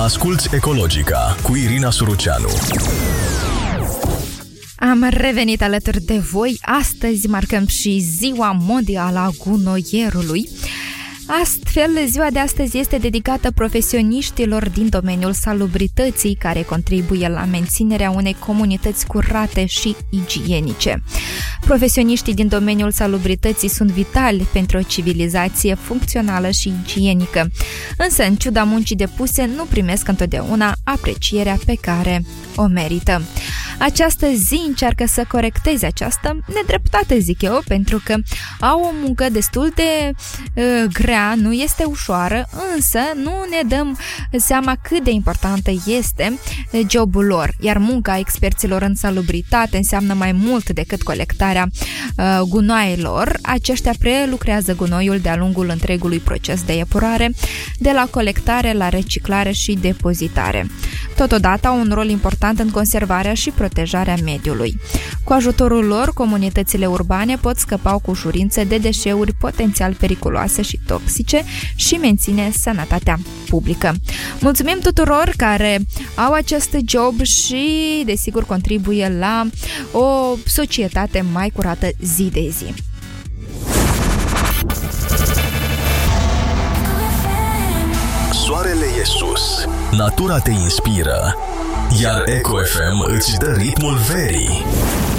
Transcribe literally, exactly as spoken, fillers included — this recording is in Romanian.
Asculți Ecologica cu Irina Suruceanu. Am revenit alături de voi. Astăzi marcăm și Ziua Mondială a Gunoierului. Astfel, ziua de astăzi este dedicată profesioniștilor din domeniul salubrității care contribuie la menținerea unei comunități curate și igienice. Profesioniștii din domeniul salubrității sunt vitali pentru o civilizație funcțională și igienică, însă, în ciuda muncii depuse, nu primesc întotdeauna aprecierea pe care o merită. Această zi încearcă să corecteze această nedreptate, zic eu, pentru că au o muncă destul de uh, grea, nu este ușoară, însă nu ne dăm seama cât de importantă este jobul lor, iar munca experților în salubritate înseamnă mai mult decât colectarea uh, gunoaielor. Aceștia prelucrează gunoiul de-a lungul întregului proces de epurare, de la colectare la reciclare și depozitare. Totodată au un rol important în conservarea și protejarea mediului. Cu ajutorul lor, comunitățile urbane pot scăpa cu ușurință de deșeuri potențial periculoase și toxice și menține sănătatea publică. Mulțumim tuturor care au acest job și, desigur, contribuie la o societate mai curată zi de zi. Soarele e sus, natura te inspiră, iar Eco F M îți dă ritmul verii.